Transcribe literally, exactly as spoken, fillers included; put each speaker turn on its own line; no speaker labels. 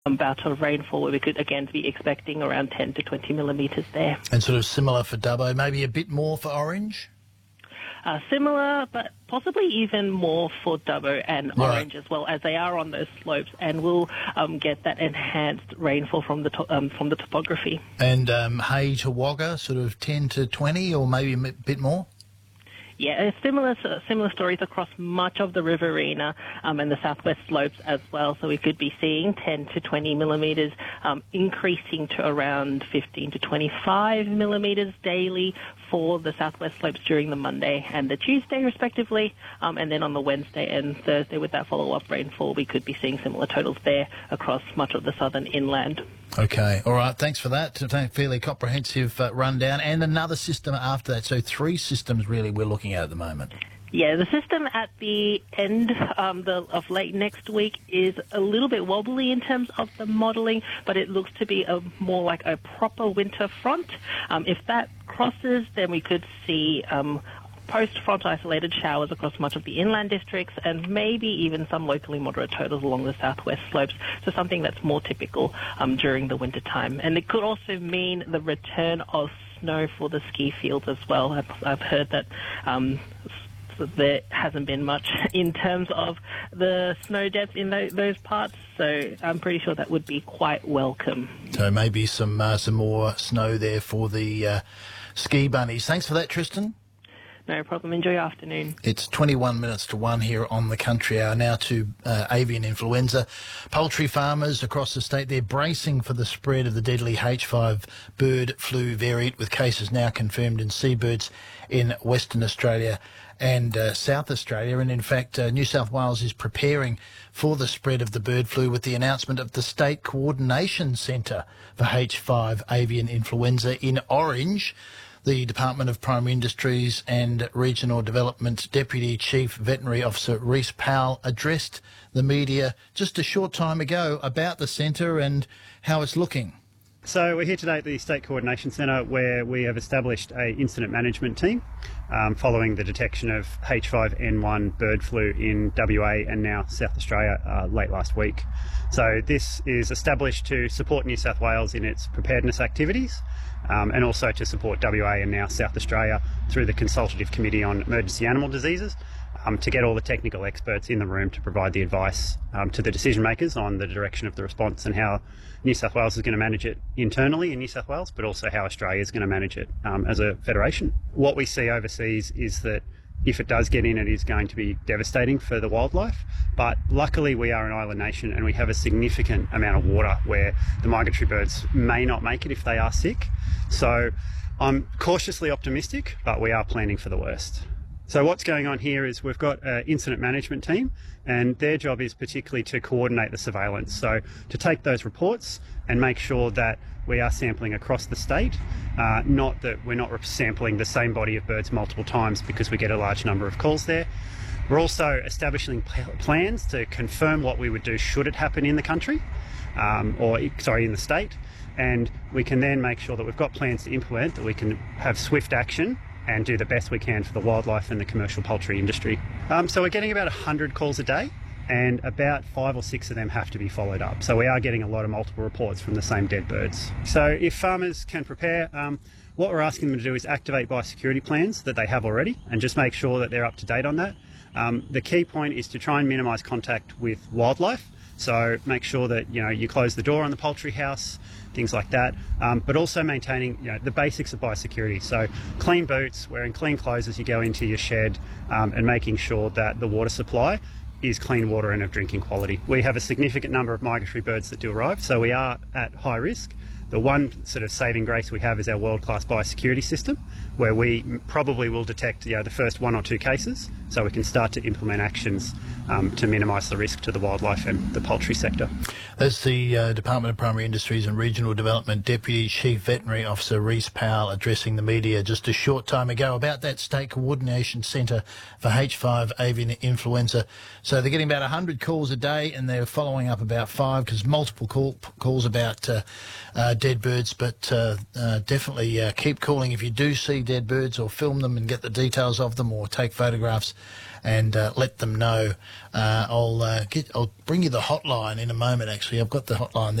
bout of rainfall where we could again be expecting around ten to twenty millimetres there.
And sort of similar for Dubbo, maybe a bit more for Orange?
Uh, similar, but possibly even more for Dubbo and
Right.
Orange as well, as they are on those slopes and will um, get that enhanced rainfall from the to- um, from the topography.
And um, Hay to Wagga, sort of ten to twenty or maybe a m- bit more?
Yeah, it's similar similar stories across much of the Riverina um, and the southwest slopes as well. So we could be seeing ten to twenty millimetres, um, increasing to around fifteen to twenty-five millimetres daily for the southwest slopes during the Monday and the Tuesday, respectively. Um, and then on the Wednesday and Thursday, with that follow-up rainfall, we could be seeing similar totals there across much of the southern inland.
Okay, all right, thanks for that. Fairly comprehensive uh, rundown. And another system after that. So three systems really we're looking at at the moment.
Yeah, the system at the end um, the, of late next week is a little bit wobbly in terms of the modelling, but it looks to be a more like a proper winter front. Um, if that crosses, then we could see um, post-front isolated showers across much of the inland districts and maybe even some locally moderate totals along the southwest slopes, so something that's more typical um, during the winter time. And it could also mean the return of snow for the ski fields as well. I've, I've heard that um, there hasn't been much in terms of the snow depth in those, those parts, so I'm pretty sure that would be quite welcome.
So maybe some uh, some more snow there for the uh, ski bunnies. Thanks for that, Tristan.
No problem. Enjoy your afternoon.
It's twenty-one minutes to one here on the Country Hour. Now to uh, avian influenza. Poultry farmers across the state, they're bracing for the spread of the deadly H five bird flu variant, with cases now confirmed in seabirds in Western Australia and uh, South Australia. And in fact, uh, New South Wales is preparing for the spread of the bird flu with the announcement of the State Coordination Centre for H five avian influenza in Orange. The Department of Primary Industries and Regional Development Deputy Chief Veterinary Officer Rhys Powell addressed the media just a short time ago about the centre and how it's looking.
So we're here today at the State Coordination Centre, where we have established a incident management team um, following the detection of H five N one bird flu in W A and now South Australia uh, late last week. So this is established to support New South Wales in its preparedness activities um, and also to support W A and now South Australia through the Consultative Committee on Emergency Animal Diseases, Um, to get all the technical experts in the room to provide the advice um, to the decision makers on the direction of the response and how New South Wales is going to manage it internally in New South Wales, but also how Australia is going to manage it um, as a federation. What we see overseas is that if it does get in, it is going to be devastating for the wildlife. But luckily we are an island nation and we have a significant amount of water where the migratory birds may not make it if they are sick. So I'm cautiously optimistic, but we are planning for the worst. So what's going on here is we've got an incident management team, and their job is particularly to coordinate the surveillance. So to take those reports and make sure that we are sampling across the state, uh, not that we're not sampling the same body of birds multiple times because we get a large number of calls there. We're also establishing pl- plans to confirm what we would do should it happen in the country, um, or sorry, in the state. And we can then make sure that we've got plans to implement, that we can have swift action and do the best we can for the wildlife and the commercial poultry industry. Um, so we're getting about one hundred calls a day, and about five or six of them have to be followed up. So we are getting a lot of multiple reports from the same dead birds. So if farmers can prepare, um, what we're asking them to do is activate biosecurity plans that they have already and just make sure that they're up to date on that. Um, the key point is to try and minimise contact with wildlife. So make sure that you know you close the door on the poultry house, things like that, um, but also maintaining you know, the basics of biosecurity. So clean boots, wearing clean clothes as you go into your shed, um, and making sure that the water supply is clean water and of drinking quality. We have a significant number of migratory birds that do arrive, so we are at high risk. The one sort of saving grace we have is our world-class biosecurity system, where we probably will detect you know, the first one or two cases, so we can start to implement actions um, to minimise the risk to the wildlife and the poultry sector.
That's the uh, Department of Primary Industries and Regional Development Deputy Chief Veterinary Officer Rhys Powell addressing the media just a short time ago about that State Coordination Centre for H five avian influenza. So they're getting about one hundred calls a day, and they're following up about five, because multiple call, calls about uh, uh, dead birds, but uh, uh, definitely uh, keep calling if you do see dead birds, or film them and get the details of them, or take photographs and uh, let them know. Uh, I'll uh, get, I'll bring you the hotline in a moment. Actually, I've got the hotline there.